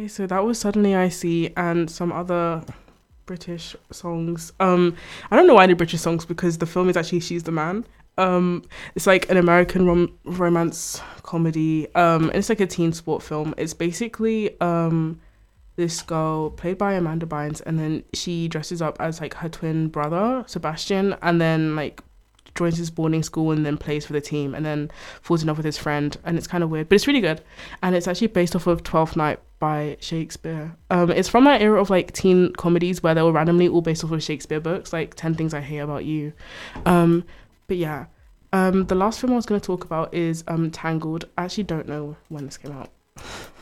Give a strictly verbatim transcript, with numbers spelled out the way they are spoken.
Okay, so that was Suddenly I See and some other British songs. Um, I don't know why I did British songs because the film is actually She's the Man. Um, it's like an American rom- romance comedy. Um, and it's like a teen sport film. It's basically um this girl played by Amanda Bynes, and then she dresses up as like her twin brother Sebastian, and then like joins his boarding school and then plays for the team and then falls in love with his friend, and it's kind of weird, but it's really good. And it's actually based off of Twelfth Night by Shakespeare. Um it's from that era of like teen comedies where they were randomly all based off of Shakespeare books, like ten Things I Hate About You. Um but yeah, um the last film I was going to talk about is um Tangled. I actually don't know when this came out.